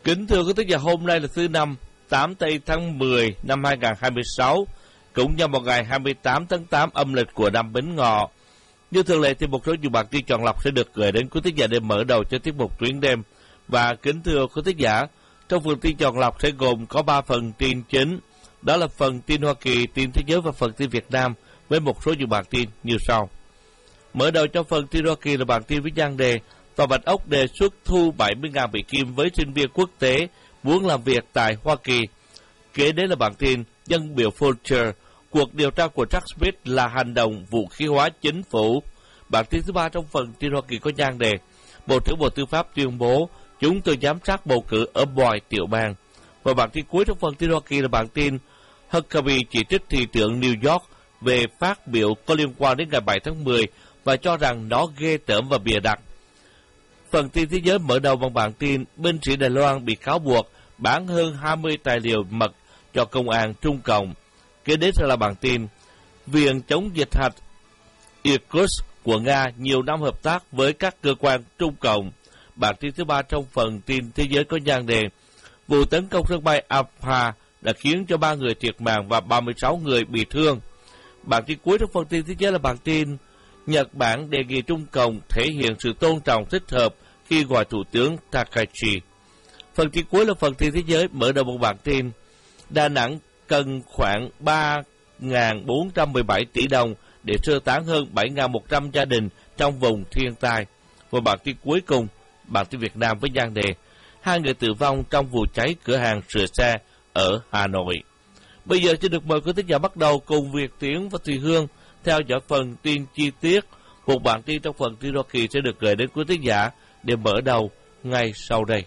Kính thưa quý thính giả, hôm nay là thứ Năm, 8 tây tháng 10 năm 2026, cũng như một ngày 28 tháng 8 âm lịch của năm Bính Ngọ. Như thường lệ thì một số dự bản tin chọn lọc sẽ được gửi đến quý thính giả để mở đầu cho tiết mục Tuyến Đêm. Và kính thưa quý thính giả, trong phần tin chọn lọc sẽ gồm có 3 phần tin chính, đó là phần tin Hoa Kỳ, tin thế giới và phần tin Việt Nam, với một số dự bản tin như sau. Mở đầu trong phần tin Hoa Kỳ là bản tin với nhan đề Tòa Bạch Ốc đề xuất thu 70.000 Mỹ Kim với sinh viên quốc tế muốn làm việc tại Hoa Kỳ. Kế đến là bản tin dân biểu Fulcher, cuộc điều tra của Jack Smith là hành động vũ khí hóa chính phủ. Bản tin thứ 3 trong phần tin Hoa Kỳ có nhan đề Bộ trưởng Bộ Tư pháp tuyên bố chúng tôi giám sát bầu cử ở mọi tiểu bang. Và bản tin cuối trong phần tin Hoa Kỳ là bản tin Huckabee chỉ trích thị trưởng New York về phát biểu có liên quan đến ngày 7 tháng 10 và cho rằng nó ghê tởm và bịa đặt. Phần tin thế giới mở đầu bằng bản tin binh sĩ Đài Loan bị cáo buộc bán hơn 20 tài liệu mật cho công an Trung Cộng. Kế đến sẽ là bản tin Viện chống dịch hạch Irkutsk của Nga nhiều năm hợp tác với các cơ quan Trung Cộng. Bản tin thứ 3 trong phần tin thế giới có nhan đề vụ tấn công sân bay Afha đã khiến cho 3 người thiệt mạng và 36 người bị thương. Bản tin cuối trong phần tin thế giới là bản tin Nhật Bản đề nghị Trung Cộng thể hiện sự tôn trọng thích hợp khi gọi Thủ tướng Takashi. Phần tin cuối là phần tin thế giới mở đầu một bản tin Đà Nẵng cần khoảng 3.417 tỷ đồng để sơ tán hơn 7.100 gia đình trong vùng thiên tai. Và bản tin cuối cùng, bản tin Việt Nam với nhan đề 2 người tử vong trong vụ cháy cửa hàng sửa xe ở Hà Nội. Bây giờ xin được mời quý thính giả bắt đầu cùng Việt Tiến và Thùy Hương theo dõi phần tin chi tiết. Một bản tin trong phần tin Hoa Kỳ sẽ được gửi đến quý thính giả để mở đầu ngay sau đây.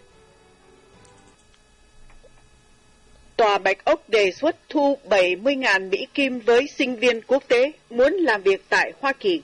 Tòa Bạch Ốc đề xuất thu 70.000 Mỹ Kim với sinh viên quốc tế muốn làm việc tại Hoa Kỳ.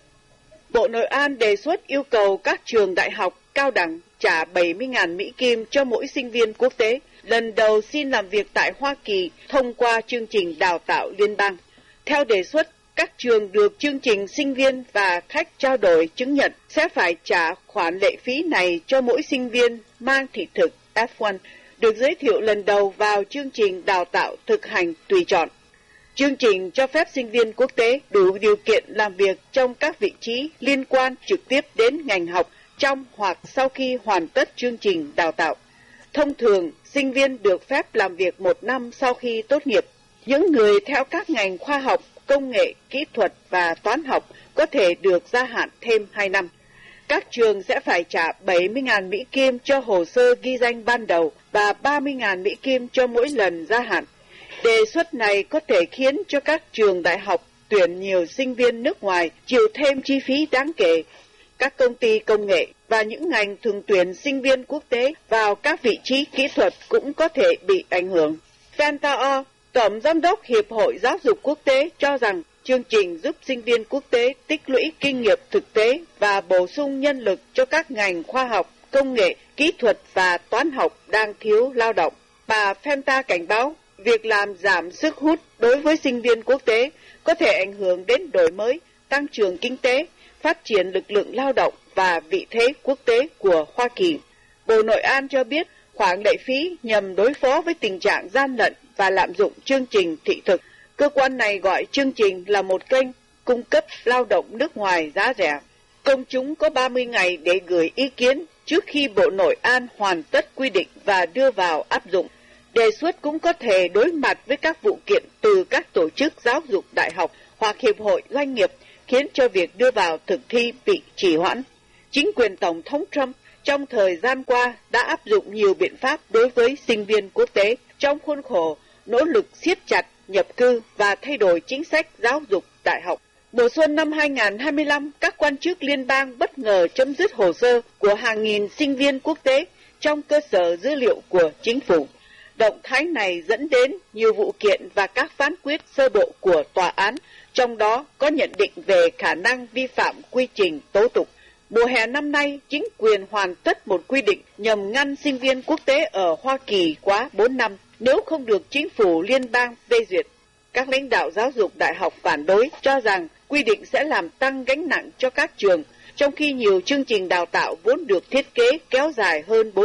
Bộ Nội an đề xuất yêu cầu các trường đại học, cao đẳng trả 70.000 Mỹ Kim cho mỗi sinh viên quốc tế lần đầu xin làm việc tại Hoa Kỳ thông qua chương trình đào tạo liên bang. Theo đề xuất, các trường được chương trình sinh viên và khách trao đổi chứng nhận sẽ phải trả khoản lệ phí này cho mỗi sinh viên mang thị thực F1 được giới thiệu lần đầu vào chương trình đào tạo thực hành tùy chọn. Chương trình cho phép sinh viên quốc tế đủ điều kiện làm việc trong các vị trí liên quan trực tiếp đến ngành học trong hoặc sau khi hoàn tất chương trình đào tạo. Thông thường, sinh viên được phép làm việc 1 năm sau khi tốt nghiệp. Những người theo các ngành khoa học, công nghệ, kỹ thuật và toán học có thể được gia hạn thêm 2 năm. Các trường sẽ phải trả 70.000 Mỹ Kim cho hồ sơ ghi danh ban đầu và 30.000 Mỹ Kim cho mỗi lần gia hạn. Đề xuất này có thể khiến cho các trường đại học tuyển nhiều sinh viên nước ngoài chịu thêm chi phí đáng kể. Các công ty công nghệ và những ngành thường tuyển sinh viên quốc tế vào các vị trí kỹ thuật cũng có thể bị ảnh hưởng. Fantao, Tổng Giám đốc Hiệp hội Giáo dục Quốc tế cho rằng chương trình giúp sinh viên quốc tế tích lũy kinh nghiệm thực tế và bổ sung nhân lực cho các ngành khoa học, công nghệ, kỹ thuật và toán học đang thiếu lao động. Bà Fanta cảnh báo, việc làm giảm sức hút đối với sinh viên quốc tế có thể ảnh hưởng đến đổi mới, tăng trưởng kinh tế, phát triển lực lượng lao động và vị thế quốc tế của Hoa Kỳ. Bộ Nội an cho biết khoản lệ phí nhằm đối phó với tình trạng gian lận và lạm dụng chương trình thị thực. Cơ quan này gọi chương trình là một kênh cung cấp lao động nước ngoài giá rẻ. Công chúng có 30 ngày để gửi ý kiến trước khi Bộ Nội an hoàn tất quy định và đưa vào áp dụng. Đề xuất cũng có thể đối mặt với các vụ kiện từ các tổ chức giáo dục đại học hoặc hiệp hội doanh nghiệp, khiến cho việc đưa vào thực thi bị trì hoãn. Chính quyền Tổng thống Trump trong thời gian qua đã áp dụng nhiều biện pháp đối với sinh viên quốc tế trong khuôn khổ nỗ lực siết chặt nhập cư và thay đổi chính sách giáo dục đại học. Mùa xuân năm 2025, các quan chức liên bang bất ngờ chấm dứt hồ sơ của hàng nghìn sinh viên quốc tế trong cơ sở dữ liệu của chính phủ. Động thái này dẫn đến nhiều vụ kiện và các phán quyết sơ bộ của tòa án, trong đó có nhận định về khả năng vi phạm quy trình tố tụng. Mùa hè năm nay, chính quyền hoàn tất một quy định nhằm ngăn sinh viên quốc tế ở Hoa Kỳ quá 4 năm nếu không được chính phủ liên bang phê duyệt. Các lãnh đạo giáo dục đại học phản đối, cho rằng quy định sẽ làm tăng gánh nặng cho các trường, trong khi nhiều chương trình đào tạo vốn được thiết kế kéo dài hơn 4 năm.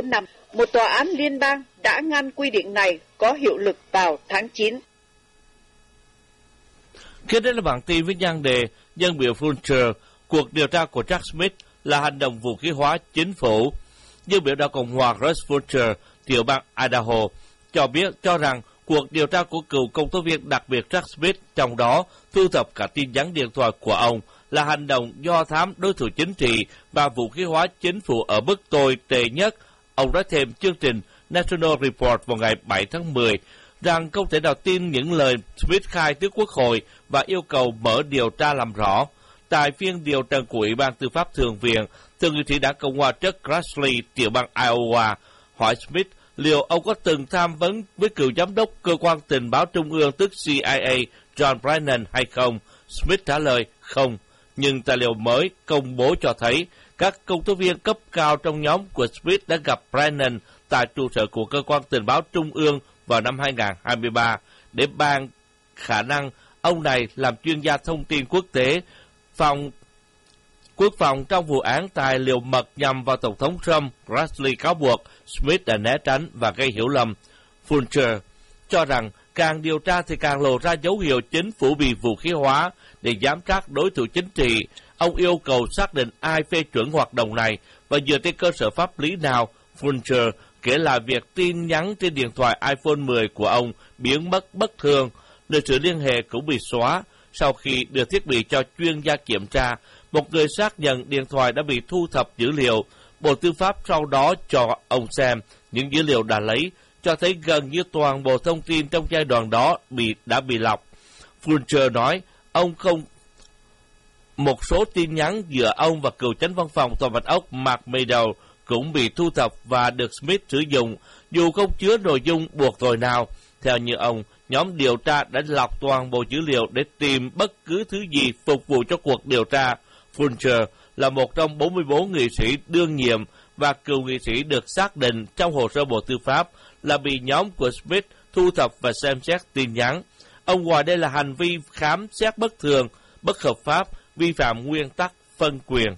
Một tòa án liên bang đã ngăn quy định này có hiệu lực vào tháng 9. Kế đến là bản tin với nhan đề dân biểu Fulcher, cuộc điều tra của Jack Smith là hành động vũ khí hóa chính phủ. Dân biểu đảng Cộng hòa Russ Fulcher, tiểu bang Idaho, cho rằng cuộc điều tra của cựu công tố viên đặc biệt Jack Smith, trong đó thu thập cả tin nhắn điện thoại của ông, là hành động do thám đối thủ chính trị và vũ khí hóa chính phủ ở mức tồi tệ nhất. Ông nói thêm chương trình National Report vào ngày 7 tháng 10 rằng không thể nào tin những lời Smith khai trước Quốc hội và yêu cầu mở điều tra làm rõ. Tại phiên điều trần của Ủy ban Tư pháp Thượng viện, thượng nghị sĩ đảng Cộng hòa Chuck Grassley, tiểu bang Iowa, hỏi Smith liệu ông có từng tham vấn với cựu giám đốc cơ quan tình báo trung ương tức CIA John Brennan hay không. Smith trả lời không, nhưng tài liệu mới công bố cho thấy các công tố viên cấp cao trong nhóm của Smith đã gặp Brennan tại trụ sở của cơ quan tình báo trung ương vào năm 2023 để bàn khả năng ông này làm chuyên gia thông tin quốc tế quốc phòng trong vụ án tài liệu mật nhằm vào Tổng thống Trump. Grassley cáo buộc Smith đã né tránh và gây hiểu lầm. Fulcher cho rằng càng điều tra thì càng lộ ra dấu hiệu chính phủ bị vũ khí hóa để giám sát đối thủ chính trị. Ông yêu cầu xác định ai phê chuẩn hoạt động này và dựa trên cơ sở pháp lý nào. Fulcher kể lại việc tin nhắn trên điện thoại iPhone 10 của ông biến mất bất thường, lịch sử liên hệ cũng bị xóa. Sau khi đưa thiết bị cho chuyên gia kiểm tra, một người xác nhận điện thoại đã bị thu thập dữ liệu. Bộ Tư pháp sau đó cho ông xem những dữ liệu đã lấy, cho thấy gần như toàn bộ thông tin trong giai đoạn đó đã bị lọc. Fulcher nói một số tin nhắn giữa ông và cựu chánh văn phòng Tòa Bạch Ốc Mark Meadows cũng bị thu thập và được Smith sử dụng, dù không chứa nội dung buộc tội nào. Theo như ông, nhóm điều tra đã lọc toàn bộ dữ liệu để tìm bất cứ thứ gì phục vụ cho cuộc điều tra. Fulcher là một trong 44 nghị sĩ đương nhiệm và cựu nghị sĩ được xác định trong hồ sơ Bộ Tư pháp là bị nhóm của Smith thu thập và xem xét tin nhắn. Ông gọi đây là hành vi khám xét bất thường, bất hợp pháp, vi phạm nguyên tắc phân quyền.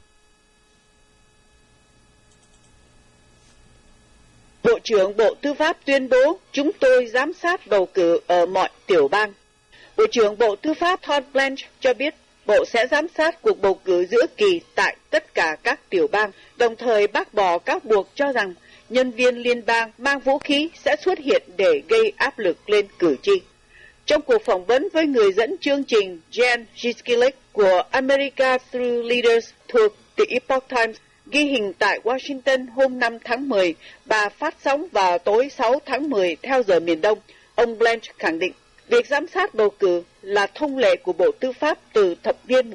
Bộ trưởng Bộ Tư pháp tuyên bố chúng tôi giám sát bầu cử ở mọi tiểu bang. Bộ trưởng Bộ Tư pháp Todd Blanche cho biết Bộ sẽ giám sát cuộc bầu cử giữa kỳ tại tất cả các tiểu bang, đồng thời bác bỏ các buộc cho rằng nhân viên liên bang mang vũ khí sẽ xuất hiện để gây áp lực lên cử tri. Trong cuộc phỏng vấn với người dẫn chương trình Jen Giskilik của America Through Leaders thuộc The Epoch Times, ghi hình tại Washington hôm 5 tháng 10 và phát sóng vào tối 6 tháng 10 theo giờ miền Đông, ông Blanche khẳng định việc giám sát bầu cử là thông lệ của Bộ Tư pháp từ thập niên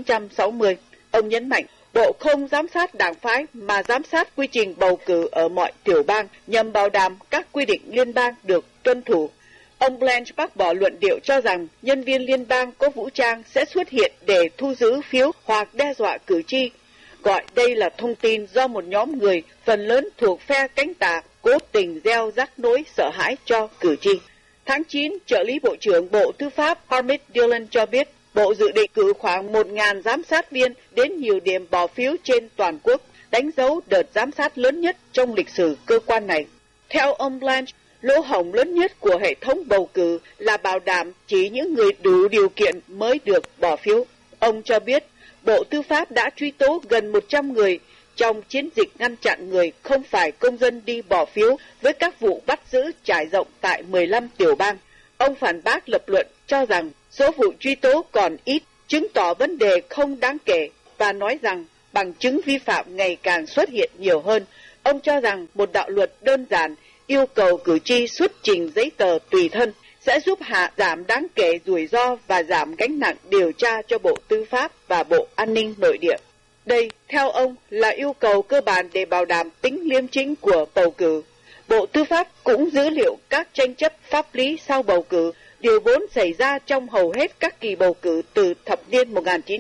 1960. Ông nhấn mạnh, Bộ không giám sát đảng phái mà giám sát quy trình bầu cử ở mọi tiểu bang nhằm bảo đảm các quy định liên bang được tuân thủ. Ông Blanche bác bỏ luận điệu cho rằng nhân viên liên bang có vũ trang sẽ xuất hiện để thu giữ phiếu hoặc đe dọa cử tri, gọi đây là thông tin do một nhóm người phần lớn thuộc phe cánh tả cố tình gieo rắc nỗi sợ hãi cho cử tri. Tháng 9, trợ lý Bộ trưởng Bộ Tư pháp Harmeet Dillon cho biết Bộ dự định cử khoảng 1.000 giám sát viên đến nhiều điểm bỏ phiếu trên toàn quốc, đánh dấu đợt giám sát lớn nhất trong lịch sử cơ quan này. Theo ông Blanche, lỗ hổng lớn nhất của hệ thống bầu cử là bảo đảm chỉ những người đủ điều kiện mới được bỏ phiếu. Ông cho biết Bộ Tư pháp đã truy tố gần 100 người trong chiến dịch ngăn chặn người không phải công dân đi bỏ phiếu với các vụ bắt giữ trải rộng tại 15 tiểu bang. Ông phản bác lập luận cho rằng số vụ truy tố còn ít, chứng tỏ vấn đề không đáng kể và nói rằng bằng chứng vi phạm ngày càng xuất hiện nhiều hơn. Ông cho rằng một đạo luật đơn giản yêu cầu cử tri xuất trình giấy tờ tùy thân sẽ giúp giảm đáng kể rủi ro và giảm gánh nặng điều tra cho Bộ Tư pháp và Bộ An ninh Nội địa. Đây, theo ông, là yêu cầu cơ bản để bảo đảm tính liêm chính của bầu cử. Bộ Tư pháp cũng dữ liệu các tranh chấp pháp lý sau bầu cử, điều vốn xảy ra trong hầu hết các kỳ bầu cử từ thập niên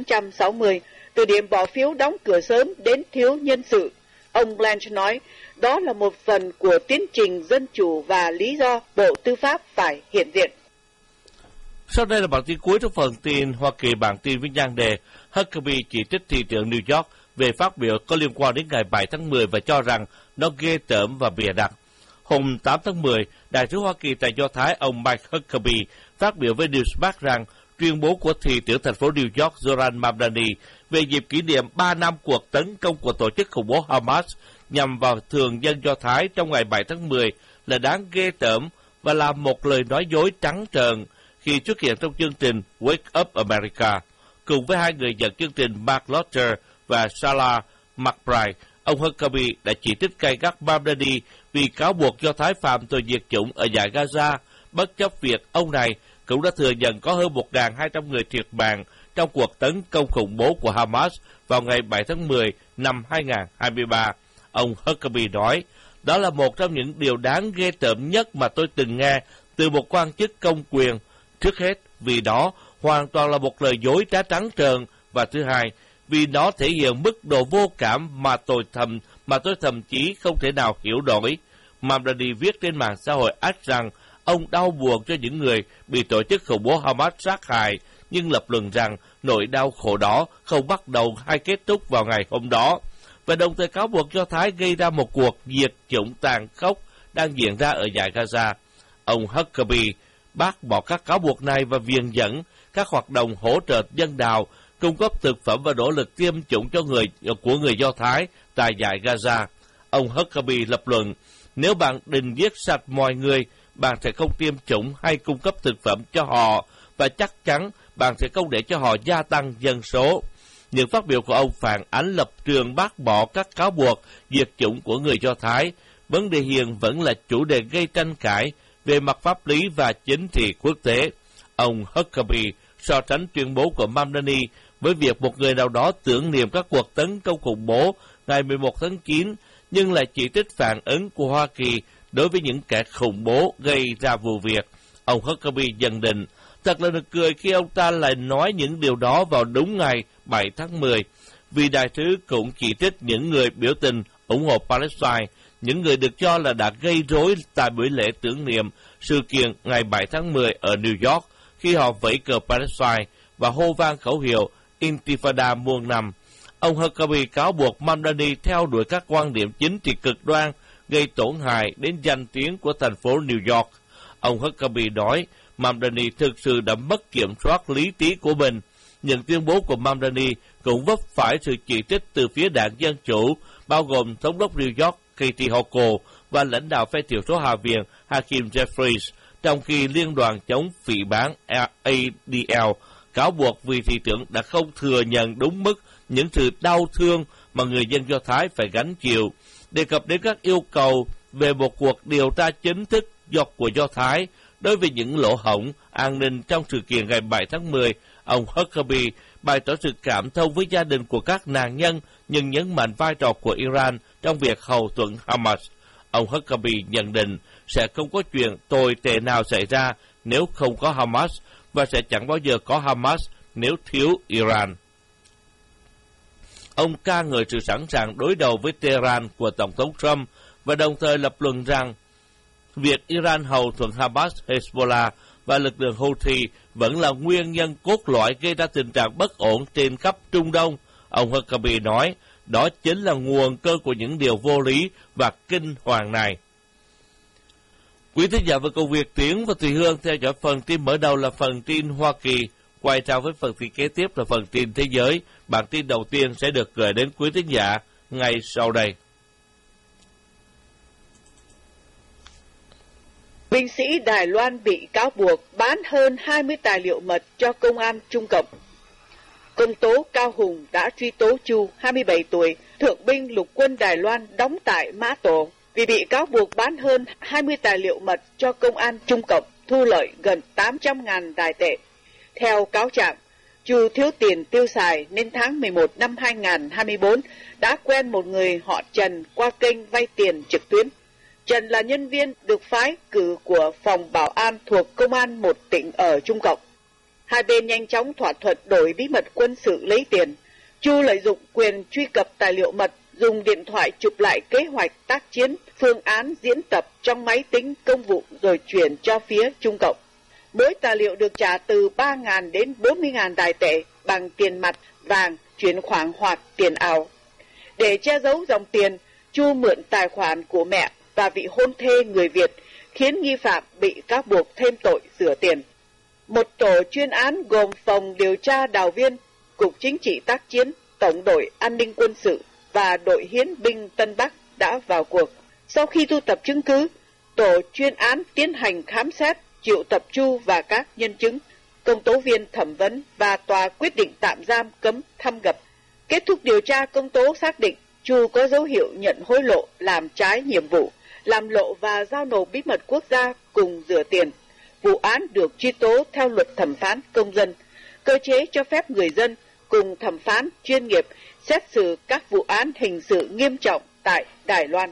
1960, từ điểm bỏ phiếu đóng cửa sớm đến thiếu nhân sự. Ông Blanche nói, đó là một phần của tiến trình dân chủ và lý do Bộ Tư pháp phải hiện diện. Sau đây là bản tin cuối trong phần tin Hoa Kỳ, bản tin với nhan đề Huckabee chỉ trích thị trường New York về phát biểu có liên quan đến ngày 7 tháng 10 và cho rằng nó ghê tởm và bịa đặt. Hôm 8 tháng 10, Đại sứ Hoa Kỳ tại Do Thái ông Mike Huckabee phát biểu với Newsmax rằng tuyên bố của thị trưởng thành phố New York Zoran Mamdani về dịp kỷ niệm 3 năm cuộc tấn công của tổ chức khủng bố Hamas nhằm vào thường dân Do Thái trong ngày 7 tháng 10 là đáng ghê tởm và là một lời nói dối trắng trợn khi xuất hiện trong chương trình Wake Up America. Cùng với hai người dẫn chương trình Mark Luther và Salah McBride, ông Huckabee đã chỉ trích gay gắt Mamdani vì cáo buộc Do Thái phạm tội diệt chủng ở dải Gaza, bất chấp việc ông này cũng đã thừa nhận có hơn 1.200 người thiệt mạng trong cuộc tấn công khủng bố của Hamas vào ngày 7 tháng 10 năm 2023. Ông Huckabee nói, đó là một trong những điều đáng ghê tởm nhất mà tôi từng nghe từ một quan chức công quyền. Trước hết, vì đó hoàn toàn là một lời dối trắng trợn, và thứ hai, vì nó thể hiện mức độ vô cảm mà tôi thậm chí không thể nào hiểu nổi. Mamdani viết trên mạng xã hội X rằng ông đau buồn cho những người bị tổ chức khủng bố Hamas sát hại, nhưng lập luận rằng nỗi đau khổ đó không bắt đầu hay kết thúc vào ngày hôm đó, và đồng thời cáo buộc Do Thái gây ra một cuộc diệt chủng tàn khốc đang diễn ra ở dải Gaza. Ông Huckabee bác bỏ các cáo buộc này và viện dẫn các hoạt động hỗ trợ nhân đạo, cung cấp thực phẩm và nỗ lực tiêm chủng của người Do Thái tại dải Gaza. Ông Huckabee lập luận, nếu bạn định giết sạch mọi người, bạn sẽ không tiêm chủng hay cung cấp thực phẩm cho họ, và chắc chắn bạn sẽ không để cho họ gia tăng dân số. Những phát biểu của ông phản ánh lập trường bác bỏ các cáo buộc diệt chủng của người Do Thái. Vấn đề hiện vẫn là chủ đề gây tranh cãi về mặt pháp lý và chính trị quốc tế. Ông Huckabee so sánh tuyên bố của Mamdani với việc một người nào đó tưởng niệm các cuộc tấn công khủng bố ngày 11 tháng 9, nhưng lại chỉ trích phản ứng của Hoa Kỳ đối với những kẻ khủng bố gây ra vụ việc. Ông Huckabee nhận định, thật là nực cười khi ông ta lại nói những điều đó vào đúng ngày 7 tháng 10, vì đại sứ cũng chỉ trích những người biểu tình ủng hộ Palestine, những người được cho là đã gây rối tại buổi lễ tưởng niệm sự kiện ngày 7 tháng 10 ở New York khi họ vẫy cờ Palestine và hô vang khẩu hiệu Intifada muôn năm. Ông Huckabee cáo buộc Mamdani theo đuổi các quan điểm chính trị cực đoan, gây tổn hại đến danh tiếng của thành phố New York. Ông Huckabee nói Mamdani thực sự đã mất kiểm soát lý trí của mình. Những tuyên bố của Mamdani cũng vấp phải sự chỉ trích từ phía đảng Dân Chủ, bao gồm thống đốc New York Kathy Hochul và lãnh đạo phe thiểu số Hạ viện Hakeem Jeffries, trong khi Liên đoàn chống phỉ báng ADL cáo buộc vì thị trưởng đã không thừa nhận đúng mức những sự đau thương mà người dân Do Thái phải gánh chịu. Đề cập đến các yêu cầu về một cuộc điều tra chính thức của Do Thái đối với những lỗ hổng an ninh trong sự kiện ngày 7 tháng 10, ông Huckabee bày tỏ sự cảm thông với gia đình của các nạn nhân, nhưng nhấn mạnh vai trò của Iran trong việc hậu thuẫn Hamas. Ông Huckabee nhận định sẽ không có chuyện tồi tệ nào xảy ra nếu không có Hamas, và sẽ chẳng bao giờ có Hamas nếu thiếu Iran. Ông ca ngợi sự sẵn sàng đối đầu với Tehran của Tổng thống Trump và đồng thời lập luận rằng việc Iran hậu thuẫn Hamas, Hezbollah và lực lượng Houthi vẫn là nguyên nhân cốt lõi gây ra tình trạng bất ổn trên khắp Trung Đông. Ông Huckabee nói, đó chính là nguồn cơn của những điều vô lý và kinh hoàng này. Quý thính giả và công việc Tiến và Thùy Hương theo dõi phần tin mở đầu là phần tin Hoa Kỳ, quay sang với phần tin kế tiếp là phần tin thế giới. Bản tin đầu tiên sẽ được gửi đến quý thính giả ngay sau đây. Binh sĩ Đài Loan bị cáo buộc bán hơn 20 tài liệu mật cho công an Trung Cộng. Công tố Cao Hùng đã truy tố Chu, 27 tuổi, thượng binh lục quân Đài Loan đóng tại Mã Tổ, vì bị cáo buộc bán hơn 20 tài liệu mật cho công an Trung Cộng, thu lợi gần 800.000 Đài tệ. Theo cáo trạng, Chu thiếu tiền tiêu xài nên tháng 11 năm 2024 đã quen một người họ Trần qua kênh vay tiền trực tuyến. Trần là nhân viên được phái cử của phòng bảo an thuộc công an một tỉnh ở Trung Cộng. Hai bên nhanh chóng thỏa thuận đổi bí mật quân sự lấy tiền. Chu lợi dụng quyền truy cập tài liệu mật, dùng điện thoại chụp lại kế hoạch tác chiến, phương án diễn tập trong máy tính công vụ rồi chuyển cho phía Trung Cộng. Mỗi tài liệu được trả từ 3.000 đến 40.000 Đài tệ bằng tiền mặt, vàng, chuyển khoản hoặc tiền ảo. Để che giấu dòng tiền, Chu mượn tài khoản của mẹ và vị hôn thê người Việt, khiến nghi phạm bị cáo buộc thêm tội rửa tiền. Một tổ chuyên án gồm Phòng Điều tra Đào Viên, Cục Chính trị Tác chiến, Tổng đội An ninh Quân sự và đội Hiến binh Tân Bắc đã vào cuộc. Sau khi thu thập chứng cứ, tổ chuyên án tiến hành khám xét, triệu tập Chu và các nhân chứng. Công tố viên thẩm vấn và tòa quyết định tạm giam cấm thăm gặp. Kết thúc điều tra, công tố xác định Chu có dấu hiệu nhận hối lộ, làm trái nhiệm vụ, làm lộ và giao nộp bí mật quốc gia cùng rửa tiền. Vụ án được truy tố theo luật thẩm phán công dân, cơ chế cho phép người dân cùng thẩm phán chuyên nghiệp xét xử các vụ án hình sự nghiêm trọng tại Đài Loan.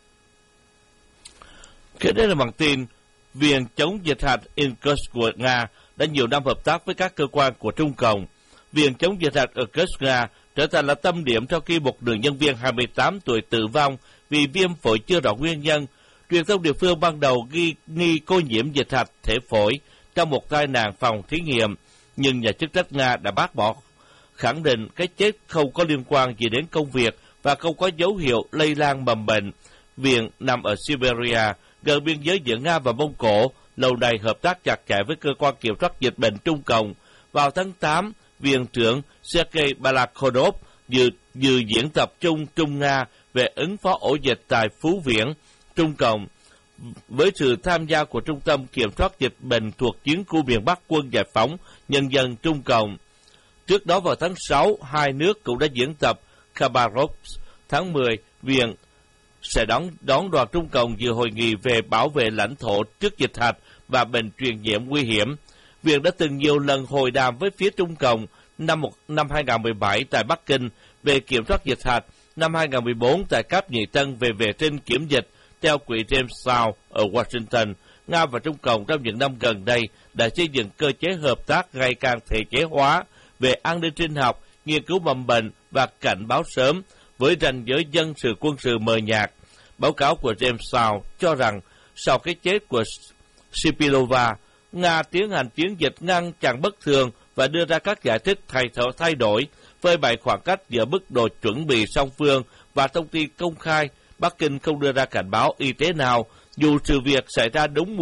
Kế đến là bản tin, Viện chống dịch hạch Irkutsk của Nga đã nhiều năm hợp tác với các cơ quan của Trung Cộng. Viện chống dịch hạch Irkutsk Nga trở thành là tâm điểm sau khi một nữ nhân viên 28 tuổi tử vong vì viêm phổi chưa rõ nguyên nhân. Truyền thông địa phương ban đầu nghi cô nhiễm dịch hạch thể phổi trong một tai nạn phòng thí nghiệm, nhưng nhà chức trách Nga đã bác bỏ, khẳng định cái chết không có liên quan gì đến công việc và không có dấu hiệu lây lan mầm bệnh. Viện nằm ở Siberia, gần biên giới giữa Nga và Mông Cổ, lâu nay hợp tác chặt chẽ với cơ quan kiểm soát dịch bệnh Trung Cộng. Vào tháng 8, Viện trưởng Sergei Balakhodov dự diễn tập Trung Nga về ứng phó ổ dịch tại Phú Viễn, Trung Cộng, với sự tham gia của Trung tâm Kiểm soát Dịch bệnh thuộc Chiến khu miền Bắc Quân Giải phóng Nhân dân Trung Cộng. Trước đó vào tháng 6, hai nước cũng đã diễn tập Khabarovsk. Tháng 10, Viện sẽ đón đoàn Trung Cộng dự hội nghị về bảo vệ lãnh thổ trước dịch hạch và bệnh truyền nhiễm nguy hiểm. Viện đã từng nhiều lần hội đàm với phía Trung Cộng năm 2017 tại Bắc Kinh về kiểm soát dịch hạch, năm 2014 tại Cáp Nhĩ Tân về vệ sinh kiểm dịch theo quỹ James South ở Washington. Nga và Trung Cộng trong những năm gần đây đã xây dựng cơ chế hợp tác ngày càng thể chế hóa về an ninh sinh học, nghiên cứu mầm bệnh và cảnh báo sớm với ranh giới dân sự quân sự mờ nhạt. Báo cáo của James South cho rằng sau cái chết của Sipilova, Nga tiến hành chiến dịch ngăn chặn bất thường và đưa ra các giải thích thay đổi, phơi bày khoảng cách giữa mức độ chuẩn bị song phương và thông tin công khai. Bắc Kinh không đưa ra cảnh báo y tế nào, dù sự việc xảy ra đúng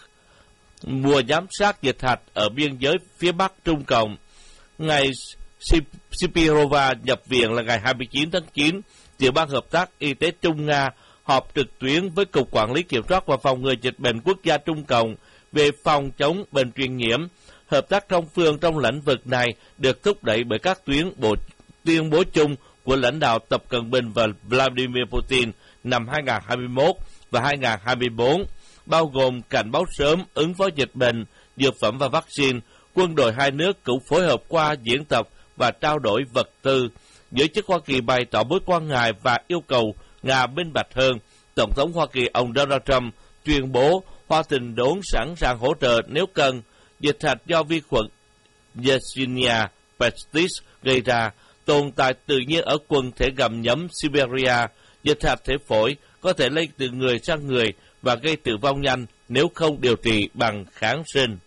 mùa giám sát dịch hạch ở biên giới phía Bắc Trung Cộng. Ngày Sipilova nhập viện là ngày 29 tháng 9, Tiểu ban Hợp tác Y tế Trung Nga họp trực tuyến với Cục Quản lý Kiểm soát và Phòng ngừa Dịch bệnh Quốc gia Trung Cộng về phòng chống bệnh truyền nhiễm. Hợp tác song phương trong lĩnh vực này được thúc đẩy bởi các tuyên bố chung của lãnh đạo Tập Cận Bình và Vladimir Putin năm 2021 và 2024, bao gồm cảnh báo sớm, ứng phó dịch bệnh, dược phẩm và vaccine. Quân đội hai nước cũng phối hợp qua diễn tập và trao đổi vật tư. Giới chức Hoa Kỳ bày tỏ mối quan ngại và yêu cầu Nga minh bạch hơn. Tổng thống Hoa Kỳ ông Donald Trump tuyên bố Hoa Tình đốn sẵn sàng hỗ trợ nếu cần. Dịch hạch do vi khuẩn Yersinia pestis gây ra tồn tại tự nhiên ở quần thể gặm nhấm Siberia. Dịch hạch thể phổi có thể lây từ người sang người và gây tử vong nhanh nếu không điều trị bằng kháng sinh.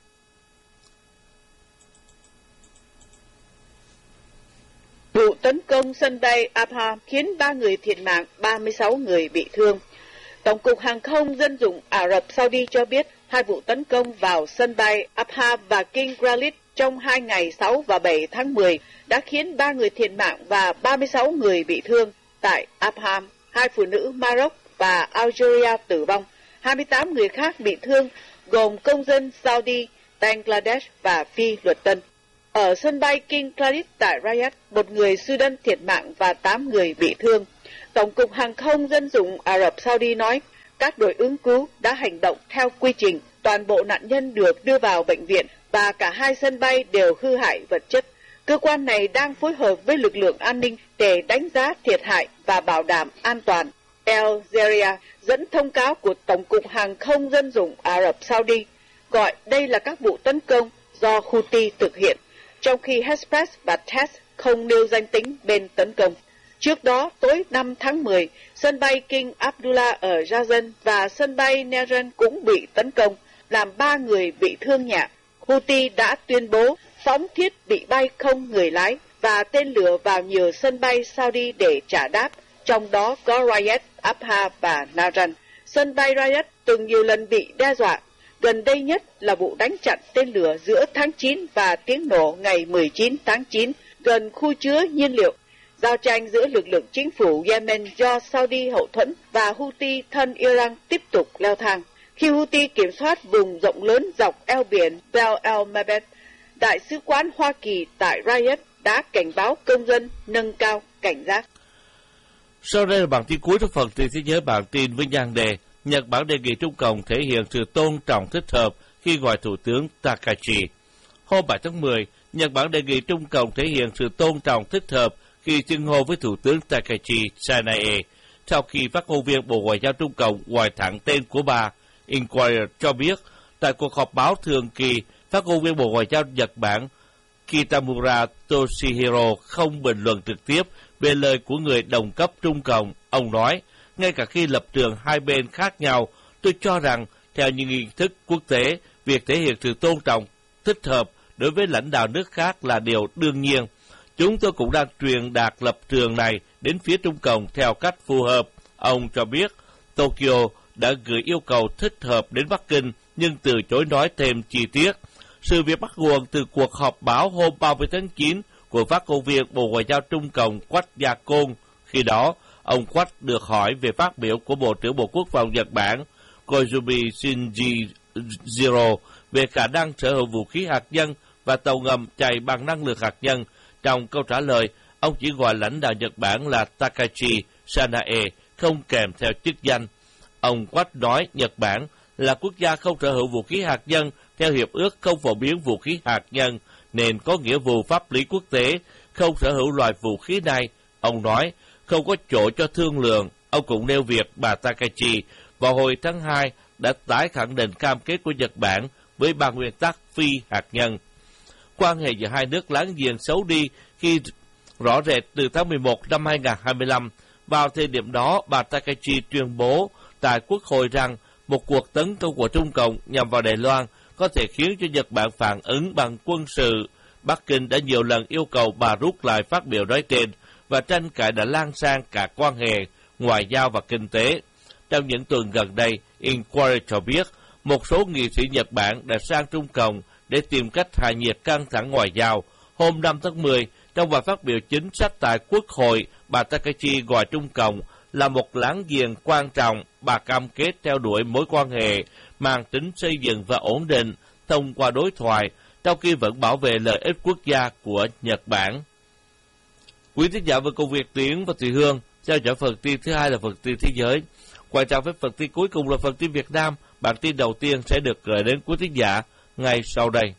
Vụ tấn công sân bay Abha khiến 3 người thiệt mạng, 36 người bị thương. Tổng cục Hàng không Dân dụng Ả Rập Saudi cho biết 2 vụ tấn công vào sân bay Abha và King Khalid trong 2 ngày 6 và 7 tháng 10 đã khiến 3 người thiệt mạng và 36 người bị thương. Tại Abha, 2 phụ nữ Maroc và Algeria tử vong, 28 người khác bị thương, gồm công dân Saudi, Bangladesh và Phi luật tân. Ở sân bay King Khalid tại Riyadh, 1 người Sudan thiệt mạng và 8 người bị thương. Tổng cục Hàng không Dân dụng Ả Rập Saudi nói, các đội ứng cứu đã hành động theo quy trình, toàn bộ nạn nhân được đưa vào bệnh viện và cả 2 sân bay đều hư hại vật chất. Cơ quan này đang phối hợp với lực lượng an ninh để đánh giá thiệt hại và bảo đảm an toàn. Al Jazeera dẫn thông cáo của Tổng cục Hàng không Dân dụng Ả Rập Saudi gọi đây là các vụ tấn công do Houthi thực hiện, trong khi Hespres và Tess không nêu danh tính bên tấn công. Trước đó, tối 5 tháng 10, sân bay King Abdullah ở Jordan và sân bay Neran cũng bị tấn công, làm 3 người bị thương nhẹ. Houthi đã tuyên bố phóng thiết bị bay không người lái và tên lửa vào nhiều sân bay Saudi để trả đáp, trong đó có Riyadh Abha và Naran. Sân bay Riyadh từng nhiều lần bị đe dọa, gần đây nhất là vụ đánh chặn tên lửa giữa tháng 9 và tiếng nổ ngày 19 tháng 9 gần khu chứa nhiên liệu. Giao tranh giữa lực lượng chính phủ Yemen do Saudi hậu thuẫn và Houthi thân Iran tiếp tục leo thang. Khi Houthi kiểm soát vùng rộng lớn dọc eo biển Bab el-Mandeb, Đại sứ quán Hoa Kỳ tại Riyadh đã cảnh báo công dân nâng cao cảnh giác. Sau đây là bản tin cuối trong phần tin thế giới bản tin với nhan đề Nhật Bản đề nghị Trung Cộng thể hiện sự tôn trọng thích hợp khi gọi Thủ tướng Takashi. Hôm 7 tháng 10, Nhật Bản đề nghị Trung Cộng thể hiện sự tôn trọng thích hợp khi xưng hô với Thủ tướng Takashi Sanae, sau khi phát ngôn viên Bộ Ngoại giao Trung Cộng gọi thẳng tên của bà. Inquirer cho biết, tại cuộc họp báo thường kỳ, phát ngôn viên Bộ Ngoại giao Nhật Bản Kitamura Toshihiro không bình luận trực tiếp về lời của người đồng cấp Trung Cộng. Ông nói, ngay cả khi lập trường hai bên khác nhau, tôi cho rằng, theo những nghi thức quốc tế, việc thể hiện sự tôn trọng thích hợp đối với lãnh đạo nước khác là điều đương nhiên. Chúng tôi cũng đang truyền đạt lập trường này đến phía Trung Cộng theo cách phù hợp. Ông cho biết, Tokyo đã gửi yêu cầu thích hợp đến Bắc Kinh, nhưng từ chối nói thêm chi tiết. Sự việc bắt nguồn từ cuộc họp báo hôm 30 tháng 9 của phát ngôn viên Bộ Ngoại giao Trung Cộng Quách Gia Côn. Khi đó, ông Quách được hỏi về phát biểu của Bộ trưởng Bộ Quốc phòng Nhật Bản Koizumi Shinjiro về khả năng sở hữu vũ khí hạt nhân và tàu ngầm chạy bằng năng lượng hạt nhân. Trong câu trả lời, ông chỉ gọi lãnh đạo Nhật Bản là Takashi Sanae, không kèm theo chức danh. Ông Quách nói Nhật Bản là quốc gia không sở hữu vũ khí hạt nhân theo Hiệp ước không phổ biến vũ khí hạt nhân, nên có nghĩa vụ pháp lý quốc tế không sở hữu loại vũ khí này. Ông nói không có chỗ cho thương lượng. Ông cũng nêu việc bà Takashi vào hồi tháng 2 đã tái khẳng định cam kết của Nhật Bản với ba nguyên tắc phi hạt nhân. Quan hệ giữa hai nước láng giềng xấu đi khi rõ rệt từ tháng 11 năm 2025. Vào thời điểm đó, bà Takashi tuyên bố tại Quốc hội rằng một cuộc tấn công của Trung Cộng nhằm vào Đài Loan có thể khiến cho Nhật Bản phản ứng bằng quân sự. Bắc Kinh đã nhiều lần yêu cầu bà rút lại phát biểu nói trên, và tranh cãi đã lan sang cả quan hệ ngoại giao và kinh tế. Trong những tuần gần đây, Inquirer cho biết một số nghị sĩ Nhật Bản đã sang Trung Cộng để tìm cách hạ nhiệt căng thẳng ngoại giao. Hôm 5 tháng 10, trong bài phát biểu chính sách tại Quốc hội, bà Takashi gọi Trung Cộng là một láng giềng quan trọng. Bà cam kết theo đuổi mối quan hệ mang tính xây dựng và ổn định thông qua đối thoại, trong khi vẫn bảo vệ lợi ích quốc gia của Nhật Bản. Quý thính giả vừa cùng Việt Tiến và Thùy Hương theo dõi phần tin thứ hai là phần tin thế giới. Quay trở với phần tin cuối cùng là phần tin Việt Nam. Bản tin đầu tiên sẽ được gửi đến quý thính giả ngay sau đây.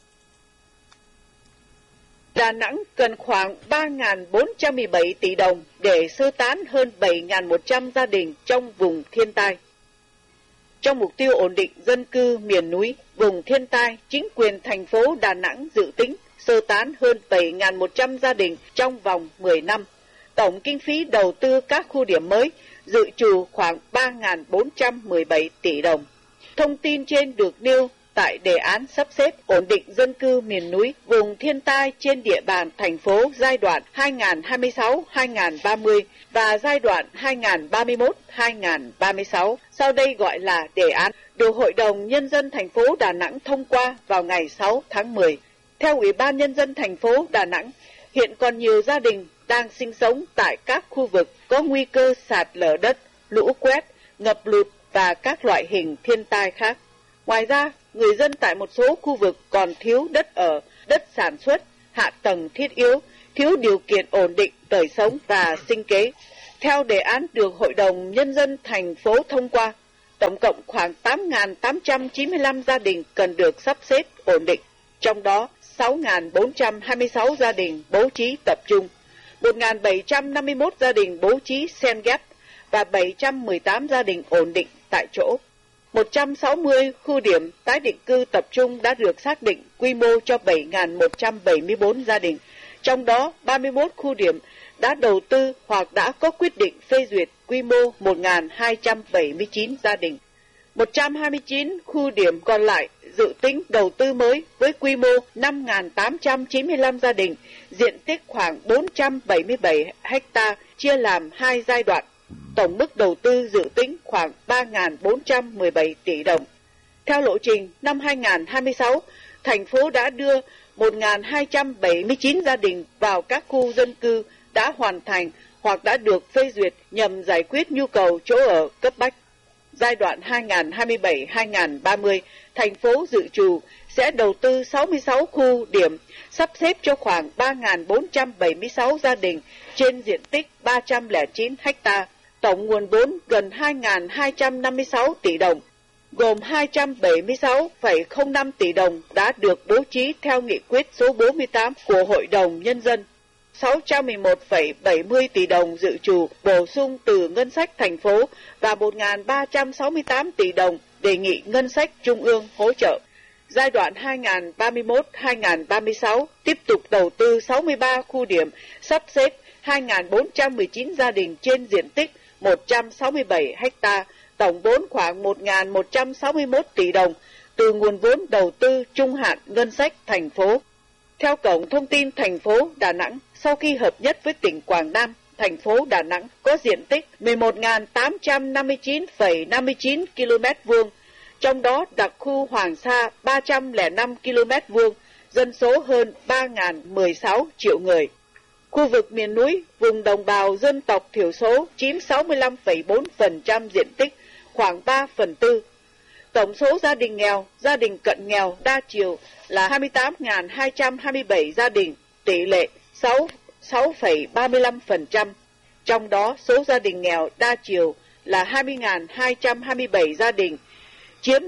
Đà Nẵng cần khoảng 3.417 tỷ đồng để sơ tán hơn 7.100 gia đình trong vùng thiên tai. Trong mục tiêu ổn định dân cư miền núi, vùng thiên tai, chính quyền thành phố Đà Nẵng dự tính sơ tán hơn 7.100 gia đình trong vòng 10 năm. Tổng kinh phí đầu tư các khu điểm mới dự trù khoảng 3.417 tỷ đồng. Thông tin trên được nêu tại đề án sắp xếp ổn định dân cư miền núi, vùng thiên tai trên địa bàn thành phố giai đoạn 2026-2030 và giai đoạn 2031-2036, sau đây gọi là đề án, được Hội đồng Nhân dân thành phố Đà Nẵng thông qua vào ngày 6 tháng 10. Theo Ủy ban Nhân dân thành phố Đà Nẵng, hiện còn nhiều gia đình đang sinh sống tại các khu vực có nguy cơ sạt lở đất, lũ quét, ngập lụt và các loại hình thiên tai khác. Ngoài ra, người dân tại một số khu vực còn thiếu đất ở, đất sản xuất, hạ tầng thiết yếu, thiếu điều kiện ổn định đời sống và sinh kế. Theo đề án được Hội đồng Nhân dân thành phố thông qua, tổng cộng khoảng 8.895 gia đình cần được sắp xếp ổn định, trong đó 6.426 gia đình bố trí tập trung, 1.751 gia đình bố trí xen ghép và 718 gia đình ổn định tại chỗ. 160 khu điểm tái định cư tập trung đã được xác định quy mô cho 7.174 gia đình, trong đó 31 khu điểm đã đầu tư hoặc đã có quyết định phê duyệt quy mô 1.279 gia đình. 129 khu điểm còn lại dự tính đầu tư mới với quy mô 5.895 gia đình, diện tích khoảng 477 ha, chia làm hai giai đoạn. Tổng mức đầu tư dự tính khoảng 3.417 tỷ đồng. Theo lộ trình, năm 2026, thành phố đã đưa 1.279 gia đình vào các khu dân cư đã hoàn thành hoặc đã được phê duyệt nhằm giải quyết nhu cầu chỗ ở cấp bách. Giai đoạn 2027-2030, thành phố dự trù sẽ đầu tư 66 khu điểm, sắp xếp cho khoảng 3.476 gia đình trên diện tích 309 ha. Tổng nguồn vốn gần 2.256 tỷ đồng, gồm 276,05 tỷ đồng đã được bố trí theo nghị quyết số 48 của Hội đồng Nhân dân. 611,70 tỷ đồng dự trù bổ sung từ ngân sách thành phố và 1.368 tỷ đồng đề nghị ngân sách trung ương hỗ trợ. Giai đoạn 2031-2036 tiếp tục đầu tư 63 khu điểm, sắp xếp 2.419 gia đình trên diện tích 167 ha, tổng vốn khoảng 1.161 tỷ đồng từ nguồn vốn đầu tư trung hạn ngân sách thành phố. Theo Cổng Thông tin thành phố Đà Nẵng, sau khi hợp nhất với tỉnh Quảng Nam, thành phố Đà Nẵng có diện tích 11.859,59 km², trong đó đặc khu Hoàng Sa 305 km², dân số hơn 3.016 triệu người. Khu vực miền núi, vùng đồng bào dân tộc thiểu số chiếm 65,4% diện tích, khoảng 3/4. Tổng số gia đình nghèo, gia đình cận nghèo đa chiều là 28.227 gia đình, tỷ lệ 6,35%. Trong đó, số gia đình nghèo đa chiều là 20.227 gia đình, chiếm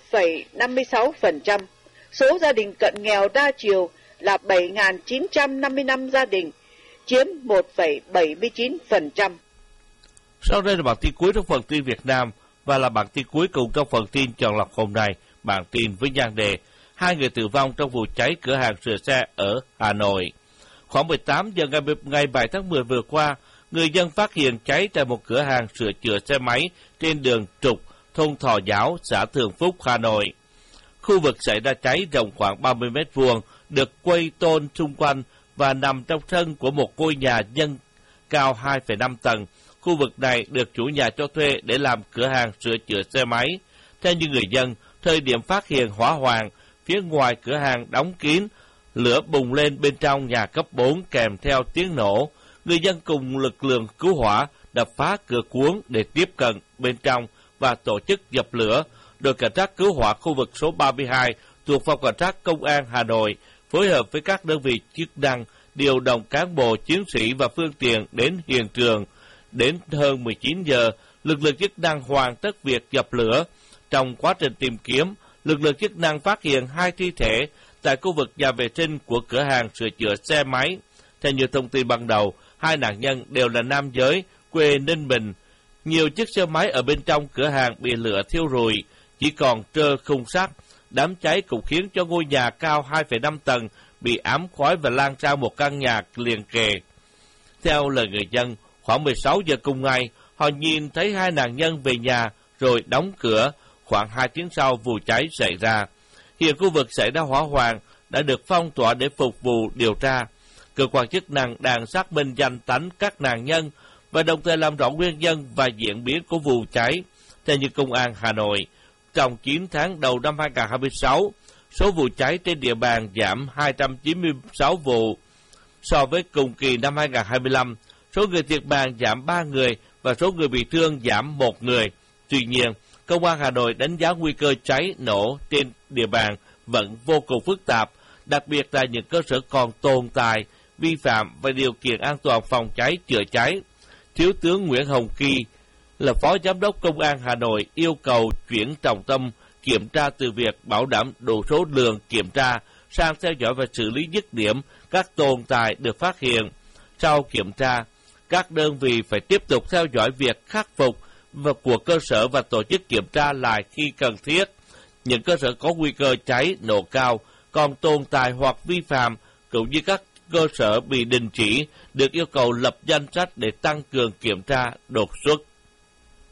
4,56%. Số gia đình cận nghèo đa chiều là 7.955 gia đình, chiếm 1,79%. Sau đây là bản tin cuối trong phần tin Việt Nam và là bản tin cuối cùng trong phần tin chọn lọc hôm nay. Bản tin với nhan đề 2 người tử vong trong vụ cháy cửa hàng sửa xe ở Hà Nội. Khoảng 18 giờ ngày 7 tháng 10 vừa qua, người dân phát hiện cháy tại một cửa hàng sửa chữa xe máy trên đường Trục, thôn Thọ Giáo, xã Thường Phúc, Hà Nội. Khu vực xảy ra cháy rộng khoảng 30 m², được quây tôn xung quanh và nằm trong sân của một ngôi nhà dân cao 2,5 tầng. Khu vực này được chủ nhà cho thuê để làm cửa hàng sửa chữa xe máy. Theo như người dân, thời điểm phát hiện hỏa hoạn, phía ngoài cửa hàng đóng kín, lửa bùng lên bên trong nhà cấp 4 kèm theo tiếng nổ. Người dân cùng lực lượng cứu hỏa đập phá cửa cuốn để tiếp cận bên trong và tổ chức dập lửa. Đội cảnh sát cứu hỏa khu vực số 32 thuộc Phòng Cảnh sát Công an Hà Nội phối hợp với các đơn vị chức năng điều động cán bộ, chiến sĩ và phương tiện đến hiện trường. Đến hơn 19 giờ, lực lượng chức năng hoàn tất việc dập lửa. Trong quá trình tìm kiếm, lực lượng chức năng phát hiện 2 thi thể tại khu vực nhà vệ sinh của cửa hàng sửa chữa xe máy. Theo như thông tin ban đầu, 2 nạn nhân đều là nam giới, quê Ninh Bình. Nhiều chiếc xe máy ở bên trong cửa hàng bị lửa thiêu rụi, chỉ còn trơ khung sắt. Đám cháy cũng khiến cho ngôi nhà cao 2,5 tầng bị ám khói và lan sang một căn nhà liền kề. Theo lời người dân, khoảng 16 giờ cùng ngày, họ nhìn thấy 2 nạn nhân về nhà rồi đóng cửa. Khoảng 2 tiếng sau, vụ cháy xảy ra. Hiện khu vực xảy ra hỏa hoạn đã được phong tỏa để phục vụ điều tra. Cơ quan chức năng đang xác minh danh tính các nạn nhân và đồng thời làm rõ nguyên nhân và diễn biến của vụ cháy. Theo như Công an Hà Nội, trong 9 tháng đầu năm 2026, số vụ cháy trên địa bàn giảm 296 vụ. So với cùng kỳ năm 2025, số người thiệt mạng giảm 3 người và số người bị thương giảm 1 người. Tuy nhiên, Công an Hà Nội đánh giá nguy cơ cháy nổ trên địa bàn vẫn vô cùng phức tạp, đặc biệt là những cơ sở còn tồn tại, vi phạm về điều kiện an toàn phòng cháy chữa cháy. Thiếu tướng Nguyễn Hồng Kỳ là Phó Giám đốc Công an Hà Nội yêu cầu chuyển trọng tâm kiểm tra từ việc bảo đảm đủ số lượng kiểm tra sang theo dõi và xử lý dứt điểm các tồn tại được phát hiện. Sau kiểm tra, các đơn vị phải tiếp tục theo dõi việc khắc phục của cơ sở và tổ chức kiểm tra lại khi cần thiết. Những cơ sở có nguy cơ cháy nổ cao còn tồn tại hoặc vi phạm, cũng như các cơ sở bị đình chỉ, được yêu cầu lập danh sách để tăng cường kiểm tra đột xuất.